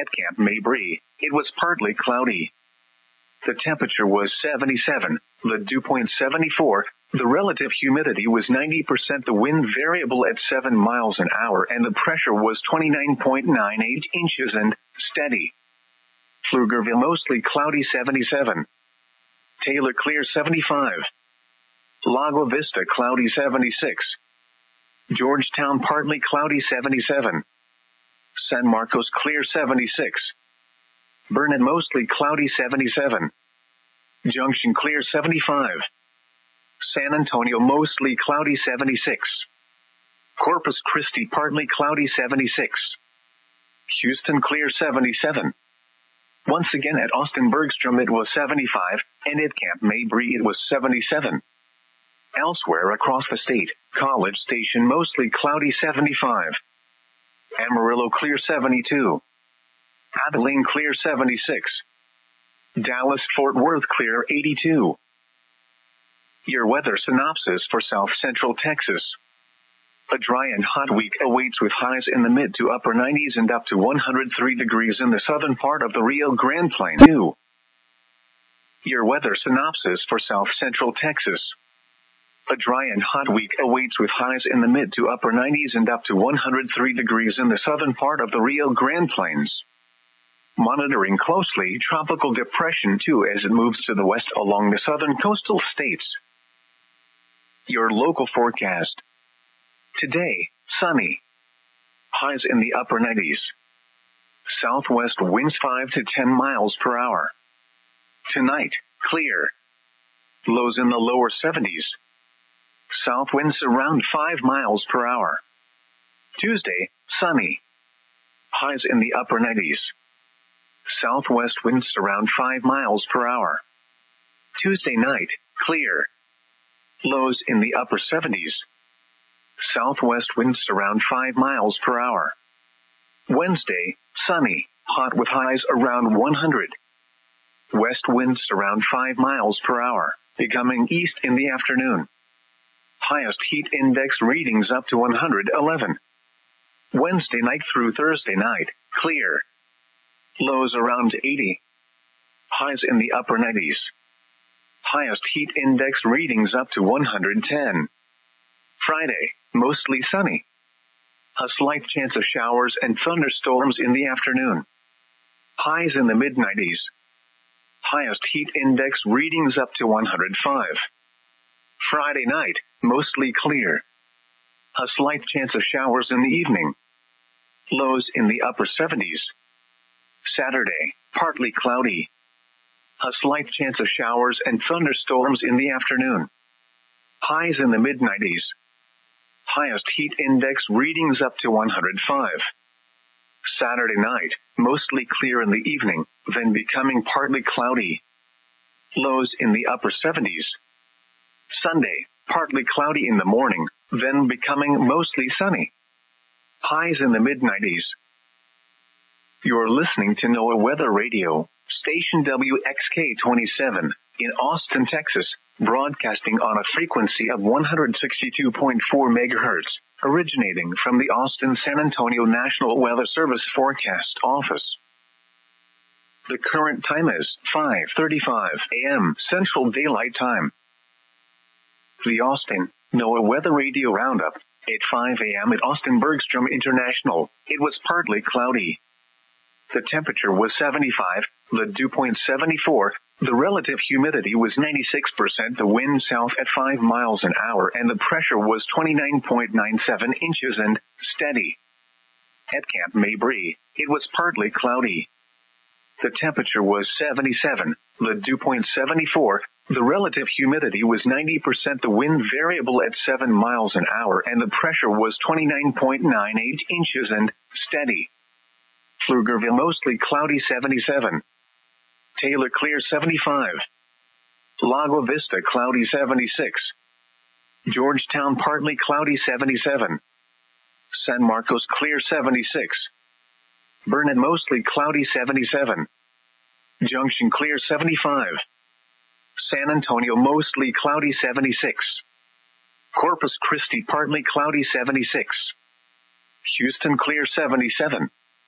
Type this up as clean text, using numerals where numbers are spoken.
At Camp Mabry, it was partly cloudy. The temperature was 77, the dew point 74, the relative humidity was 90%, the wind variable at 7 miles an hour, and the pressure was 29.98 inches and steady. Pflugerville mostly cloudy 77. Taylor clear 75. Lago Vista cloudy 76. Georgetown partly cloudy 77. San Marcos clear 76. Burnet mostly cloudy 77. Junction clear 75. San Antonio mostly cloudy 76. Corpus Christi partly cloudy 76. Houston clear 77. Once again at Austin Bergstrom it was 75, and at Camp Mabry it was 77. Elsewhere across the state, College Station mostly cloudy 75. Amarillo clear 72. Abilene clear 76. Dallas-Fort Worth clear 82. Your weather synopsis for South Central Texas. A dry and hot week awaits with highs in the mid to upper 90s and up to 103 degrees in the southern part of the Rio Grande Plain. Your weather synopsis for South Central Texas. A dry and hot week awaits with highs in the mid to upper 90s and up to 103 degrees in the southern part of the Rio Grande Plains. Monitoring closely Tropical Depression 2 as it moves to the west along the southern coastal states. Your local forecast. Today, sunny. Highs in the upper 90s. Southwest winds 5 to 10 miles per hour. Tonight, clear. Lows in the lower 70s. South winds around 5 miles per hour. Tuesday, sunny. Highs in the upper 90s. Southwest winds around 5 miles per hour. Tuesday night, clear. Lows in the upper 70s. Southwest winds around 5 miles per hour. Wednesday, sunny, hot with highs around 100. West winds around 5 miles per hour, becoming east in the afternoon. Highest heat index readings up to 111. Wednesday night through Thursday night, clear. Lows around 80. Highs in the upper 90s. Highest heat index readings up to 110. Friday, mostly sunny. A slight chance of showers and thunderstorms in the afternoon. Highs in the mid-90s. Highest heat index readings up to 105. Friday night, mostly clear. A slight chance of showers in the evening. Lows in the upper 70s. Saturday, partly cloudy. A slight chance of showers and thunderstorms in the afternoon. Highs in the mid-90s. Highest heat index readings up to 105. Saturday night, mostly clear in the evening, then becoming partly cloudy. Lows in the upper 70s. Sunday, partly cloudy in the morning, then becoming mostly sunny. Highs in the mid-90s. You're listening to NOAA Weather Radio, station WXK-27, in Austin, Texas, broadcasting on a frequency of 162.4 MHz, originating from the Austin-San Antonio National Weather Service Forecast Office. The current time is 5:35 a.m. Central Daylight Time. The Austin NOAA Weather Radio Roundup. At 5 a.m. at Austin Bergstrom International, it was partly cloudy. The temperature was 75, the dew point 74, the relative humidity was 96%, the wind south at 5 miles an hour, and the pressure was 29.97 inches and steady. At Camp Mabry, it was partly cloudy. The temperature was 77, the dew point 74, the relative humidity was 90%, the wind variable at 7 miles an hour, and the pressure was 29.98 inches and steady. Pflugerville mostly cloudy 77. Taylor clear 75. Lago Vista cloudy 76. Georgetown partly cloudy 77. San Marcos clear 76. Burnet mostly cloudy 77. Junction clear 75. San Antonio mostly cloudy 76. Corpus Christi partly cloudy 76. Houston clear 77.